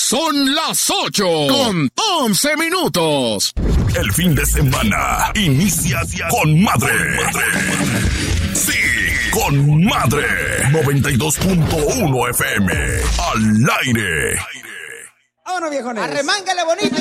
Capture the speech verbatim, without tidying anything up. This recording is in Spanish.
Son las ocho con once minutos. El fin de semana inicia con madre. Sí, con madre. noventa y dos punto uno F M. Al aire. Vámonos, viejones. Arremángale bonito.